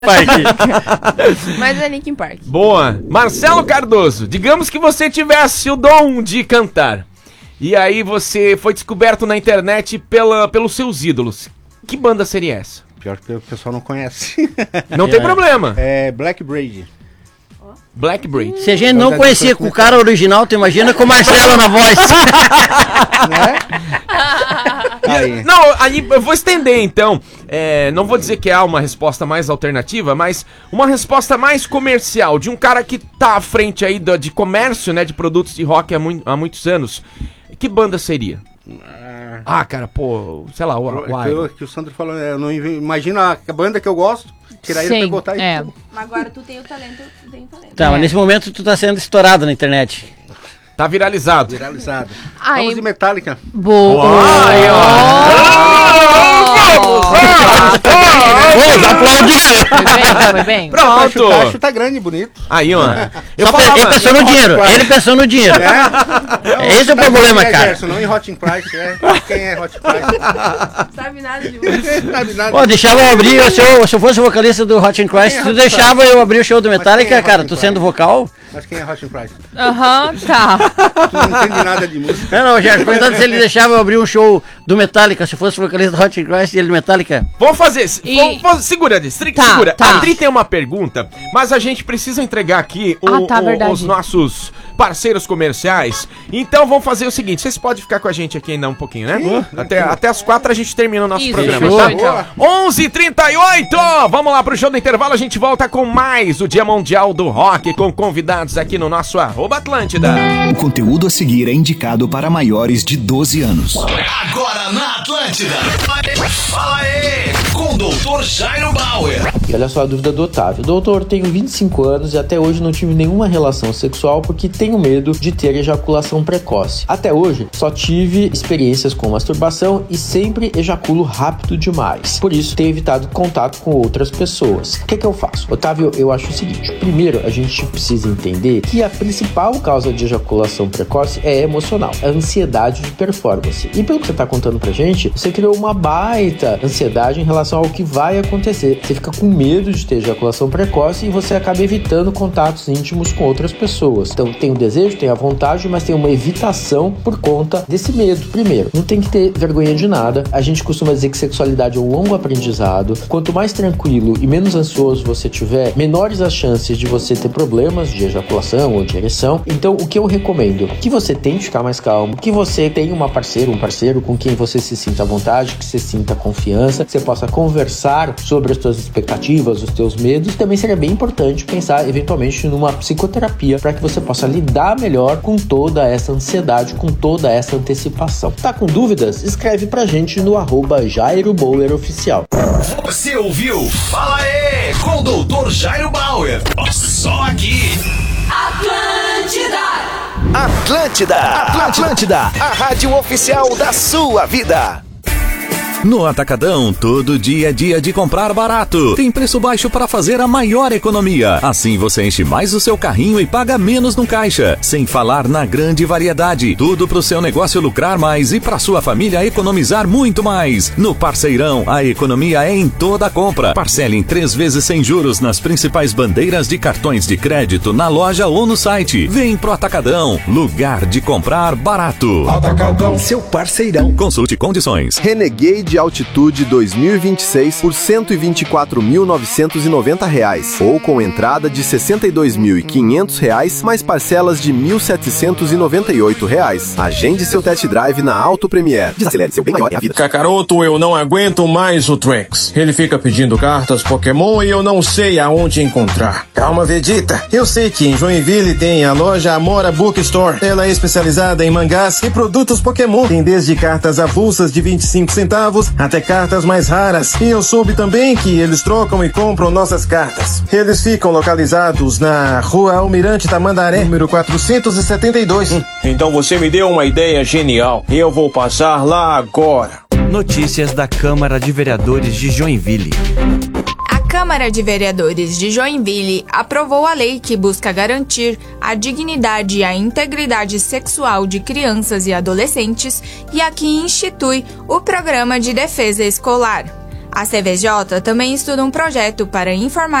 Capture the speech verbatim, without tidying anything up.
Mas é Linkin Park. Boa. Marcelo Cardoso, digamos que você tivesse o dom de cantar. E aí você foi descoberto na internet pela, pelos seus ídolos. Que banda seria essa? Pior que o pessoal não conhece. Não tem problema. É Black Braid. Black Braid. Se a gente não conhecia com o cara original, tu imagina com o Marcelo na voz. Né? Aí. Não, aí eu vou estender então. É, não vou dizer que há uma resposta mais alternativa, mas uma resposta mais comercial, de um cara que tá à frente aí do, de comércio, né, de produtos de rock há, muito, há muitos anos. Que banda seria? Ah, cara, pô, sei lá, o, o, o que o Sandro falou, eu não imagina a banda que eu gosto, tirar ele pra botar é. e... Mas agora tu tem o talento, tu tem o talento. Tá, é. mas nesse momento tu tá sendo estourado na internet. Tá viralizado. Viralizado. Ai, Vamos de Metallica. Boa! Ai, Vamos aplaudir! Foi bem, foi bem. Pronto! O cacho tá grande, bonito. Aí, ó. Eu Só falava, ele pensou no dinheiro, ele pensou no dinheiro. É? Esse é o problema, cara. Gerson, não em Hot in Price, é. Quem é Hot in Price? Não sabe nada de música. Não sabe nada. Pô, deixava eu abrir, se eu, se eu fosse o vocalista do Hot in Christ, tu deixava eu abrir o show do Metallica, é cara, Hot in tu Christ? sendo vocal. Mas quem é Hot in Price? Aham, tá. Tu não entende nada de música. Não, não, já perguntando se ele deixava eu abrir um show do Metallica, se fosse o vocalista do Hot in Christ e ele do Metallica. Vamos fazer. E- Vamos, vamos, segura, Dri, Tá, segura. tá. A Dri tem uma pergunta, mas a gente precisa entregar aqui o- Ah, tá, o- verdade. os nossos parceiros comerciais. Então vamos fazer o seguinte: vocês podem ficar com a gente aqui ainda um pouquinho, né? Até, até as quatro a gente termina o nosso Isso, programa, fechou, tá? então. onze e trinta e oito! Vamos lá pro show do intervalo, a gente volta com mais o Dia Mundial do Rock, com convidados aqui no nosso arroba Atlântida. O conteúdo a seguir é indicado para maiores de doze anos. Agora na Atlântida. Fala aí, com o doutor Jairo Bauer. E olha só a dúvida do Otávio. Doutor, tenho vinte e cinco anos e até hoje não tive nenhuma relação sexual porque tenho medo de ter ejaculação precoce. Até hoje, só tive experiências com masturbação e sempre ejaculo rápido demais. Por isso, tenho evitado contato com outras pessoas. O que é que eu faço? Otávio, eu acho o seguinte. Primeiro, a gente precisa entender que a principal causa de ejaculação precoce é emocional. A ansiedade de performance. E pelo que você está contando pra gente, você criou uma baita ansiedade em relação ao que vai acontecer. Você fica com medo de ter ejaculação precoce e você acaba evitando contatos íntimos com outras pessoas. Então tem o desejo, tem a vontade, mas tem uma evitação por conta desse medo. Primeiro, não tem que ter vergonha de nada. A gente costuma dizer que sexualidade é um longo aprendizado. Quanto mais tranquilo e menos ansioso você tiver, menores as chances de você ter problemas de ejaculação ou de ereção. Então o que eu recomendo? Que você tente ficar mais calmo, que você tenha uma parceira, um parceiro com quem você se sinta à vontade, que você sinta confiança, que você possa conversar sobre as suas expectativas, os teus medos. Também seria bem importante pensar eventualmente numa psicoterapia para que você possa lidar melhor com toda essa ansiedade, com toda essa antecipação. Tá com dúvidas? Escreve pra gente no arroba Jairo Bauer Oficial. Você ouviu? Fala aí, com o doutor Jairo Bauer. Só aqui. Atlântida! Atlântida, Atlântida, a rádio oficial da sua vida. No Atacadão, todo dia é dia de comprar barato. Tem preço baixo para fazer a maior economia. Assim você enche mais o seu carrinho e paga menos no caixa. Sem falar na grande variedade. Tudo para o seu negócio lucrar mais e para sua família economizar muito mais. No Parceirão, a economia é em toda a compra. Parcele em três vezes sem juros nas principais bandeiras de cartões de crédito na loja ou no site. Vem pro Atacadão, lugar de comprar barato. Atacadão, seu parceirão. Consulte condições. Renegade Altitude dois mil e vinte e seis por cento e vinte e quatro mil novecentos e noventa reais ou com entrada de sessenta e dois mil e quinhentos reais mais parcelas de mil setecentos e noventa e oito reais. Agende seu test drive na Auto Premier. Desacelere seu bem maior em a vida. Kakaroto, eu não aguento mais o Trunks. Ele fica pedindo cartas Pokémon e eu não sei aonde encontrar. Calma, Vegeta. Eu sei que em Joinville tem a loja Amora Bookstore. Ela é especializada em mangás e produtos Pokémon. Tem desde cartas avulsas de vinte e cinco centavos até cartas mais raras. E eu soube também que eles trocam e compram nossas cartas. Eles ficam localizados na Rua Almirante Tamandaré, número quatrocentos e setenta e dois. Hum, então você me deu uma ideia genial. Eu vou passar lá agora. Notícias da Câmara de Vereadores de Joinville. A Câmara de Vereadores de Joinville aprovou a lei que busca garantir a dignidade e a integridade sexual de crianças e adolescentes e a que institui o Programa de Defesa Escolar. A C V J também estuda um projeto para informar